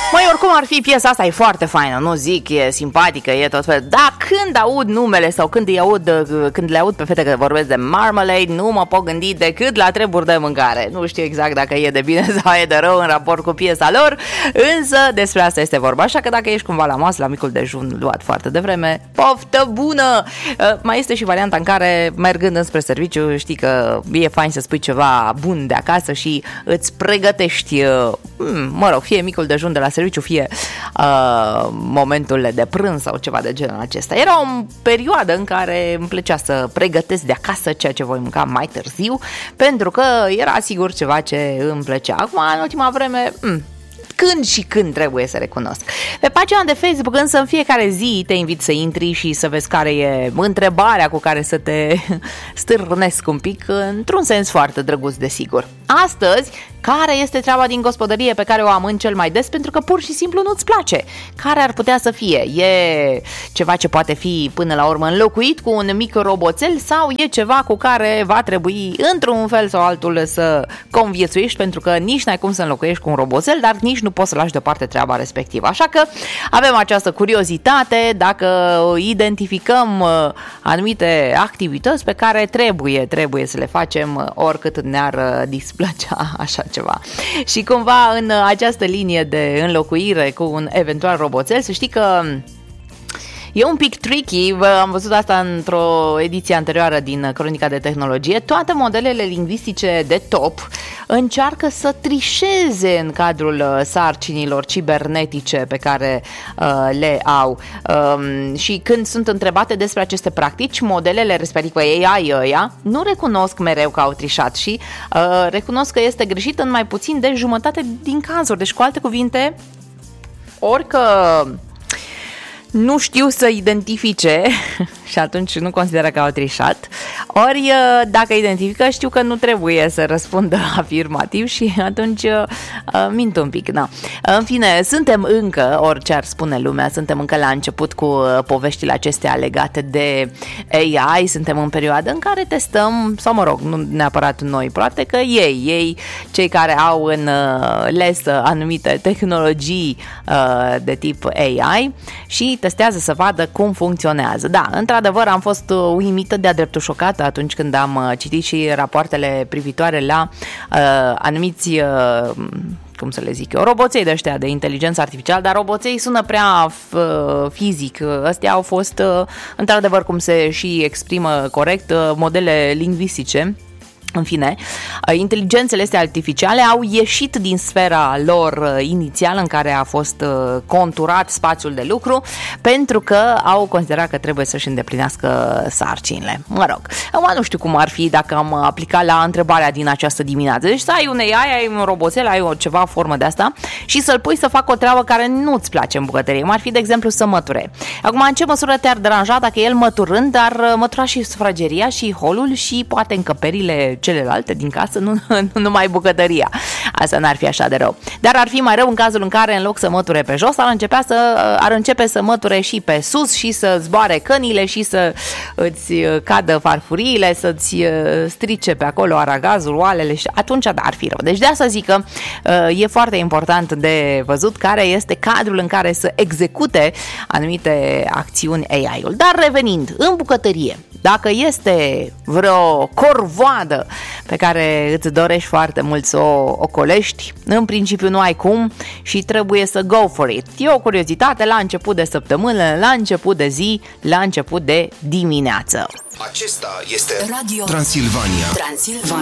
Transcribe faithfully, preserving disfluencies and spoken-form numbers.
Măi, oricum ar fi, piesa asta e foarte faină, nu zic, e simpatică, e tot fel. Dar când aud numele sau când, îi aud, când le aud pe fete că vorbesc de Marmalade, nu mă pot gândi decât la treburi de mâncare. Nu știu exact dacă e de bine sau e de rău în raport cu piesa lor, însă despre asta este vorba. Așa că dacă ești cumva la masă, la micul dejun luat foarte devreme, poftă bună! Mai este și varianta în care, mergând înspre serviciu, știi că e fain să spui ceva bun de acasă și îți pregătești, mă rog, fie micul dejun de la serviciu, fie uh, momentul de prânz sau ceva de genul acesta. Era o perioadă în care îmi plăcea să pregătesc de acasă ceea ce voi mânca mai târziu, pentru că era sigur ceva ce îmi plăcea. Acum, în ultima vreme, m- când și când, trebuie să recunosc. Pe pagina de Facebook însă în fiecare zi te invit să intri și să vezi care e întrebarea cu care să te stârnesc un pic, într-un sens foarte drăguț, desigur. Astăzi, care este treaba din gospodărie pe care o am în cel mai des pentru că pur și simplu nu-ți place? Care ar putea să fie? E ceva ce poate fi până la urmă înlocuit cu un mic roboțel sau e ceva cu care va trebui într-un fel sau altul să conviețuiești, pentru că nici n-ai cum să înlocuiești cu un roboțel, dar nici nu poți să lași deoparte treaba respectivă. Așa că avem această curiozitate dacă identificăm anumite activități pe care trebuie, trebuie să le facem oricât ne-ar displăcea așa ceva. Și cumva în această linie de înlocuire cu un eventual roboțel, să știi că e un pic tricky, am văzut asta într-o ediție anterioară din Cronica de Tehnologie. Toate modelele lingvistice de top încearcă să trișeze în cadrul sarcinilor cibernetice pe care uh, le au. Um, și când sunt întrebate despre aceste practici, modelele respective A I ăia nu recunosc mereu că au trișat și uh, recunosc că este greșit în mai puțin de jumătate din cazuri. Deci, cu alte cuvinte, orică nu știu să identifice și atunci nu consideră că au trișat, ori dacă identifică, știu că nu trebuie să răspundă afirmativ și atunci uh, mint un pic. Na. În fine, suntem încă, orice ar spune lumea, suntem încă la început cu uh, poveștile acestea legate de A I, suntem în perioada în care testăm, sau mă rog, nu neapărat noi, poate că ei, ei, cei care au în uh, lesă anumite tehnologii uh, de tip A I și testează să vadă cum funcționează. Da, într-adevăr am fost uimită, de-a dreptul șocată atunci când am citit și rapoartele privitoare la uh, anumiți, uh, cum să le zic eu, roboței de ăștia de inteligență artificială, dar roboței sună prea f- fizic. Astea au fost, uh, într-adevăr, cum se și exprimă corect, uh, modele lingvistice. În fine, inteligențele astea artificiale au ieșit din sfera lor inițială în care a fost conturat spațiul de lucru, pentru că au considerat că trebuie să-și îndeplinească sarcinile. Mă rog, acum nu știu cum ar fi dacă am aplicat la întrebarea din această dimineață. Deci să ai un A I, ai un roboțel, ai o ceva formă de asta și să-l pui să facă o treabă care nu-ți place în bucătărie. Cum ar fi, de exemplu, să măture. Acum, în ce măsură te-ar deranja dacă el măturând, dar mătura și sufrageria și holul și poate încăperile celelalte din casă, nu, nu numai bucătăria. Asta n-ar fi așa de rău. Dar ar fi mai rău în cazul în care, în loc să măture pe jos, ar, începea să, ar începe să măture și pe sus și să zboare cănile și să îți cadă farfuriile, să-ți strice pe acolo aragazul, oalele și atunci da, ar fi rău. Deci de asta zic că e foarte important de văzut care este cadrul în care să execute anumite acțiuni A I-ul. Dar revenind, în bucătărie, dacă este vreo corvoadă pe care îți dorești foarte mult să o ocolești, în principiu nu ai cum și trebuie să go for it. E o curiozitate la început de săptămână, la început de zi, la început de dimineață. Acesta este Radio Transilvania. Transilvania.